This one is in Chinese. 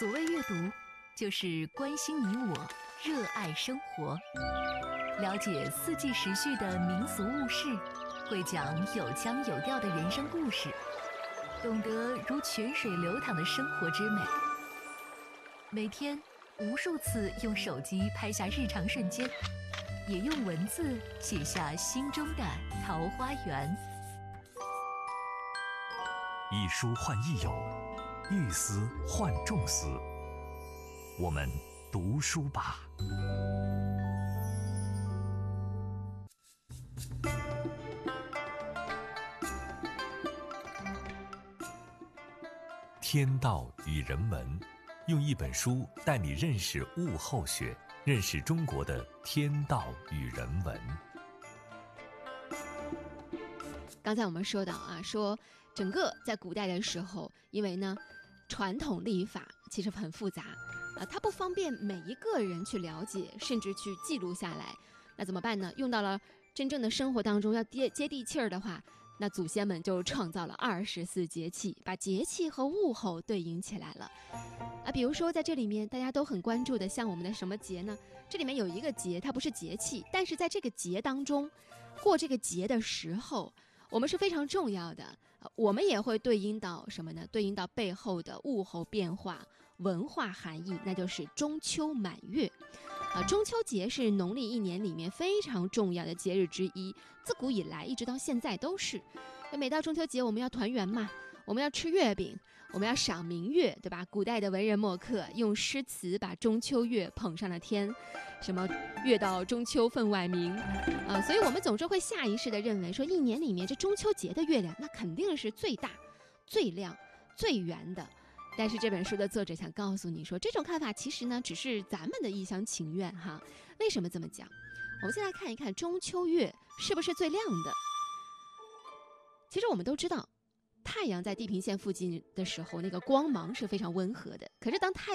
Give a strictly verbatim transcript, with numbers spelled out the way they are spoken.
所谓阅读，就是关心你我，热爱生活，了解四季时序的民俗物事，会讲有腔有调的人生故事，懂得如泉水流淌的生活之美。每天无数次用手机拍下日常瞬间，也用文字写下心中的桃花源。 一书换一友，一思换众思。我们读书吧。天道与人文，用一本书带你认识物候学，认识中国的天道与人文。 刚才我们说到啊，说整个在古代的时候，因为呢传统历法其实很复杂啊，它不方便每一个人去了解，甚至去记录下来。那怎么办呢？用到了真正的生活当中，要接接地气儿的话，那祖先们就创造了二十四节气，把节气和物候对应起来了啊。比如说在这里面大家都很关注的，像我们的什么节呢？这里面有一个节，它不是节气，但是在这个节当中，过这个节的时候，我们是非常重要的，我们也会对应到什么呢？对应到背后的物候变化、文化含义，那就是中秋满月。啊，中秋节是农历一年里面非常重要的节日之一，自古以来一直到现在都是。每到中秋节，我们要团圆嘛，我们要吃月饼，我们要赏明月，对吧？古代的文人墨客用诗词把中秋月捧上了天，什么月到中秋分外明，啊，所以我们总是会下意识地认为说，一年里面这中秋节的月亮，那肯定是最大、最亮、最圆的。但是这本书的作者想告诉你说，这种看法其实呢，只是咱们的一厢情愿哈。为什么这么讲？我们先来看一看中秋月是不是最亮的。其实我们都知道，太阳在地平线附近的时候，那个光芒是非常温和的。可是当太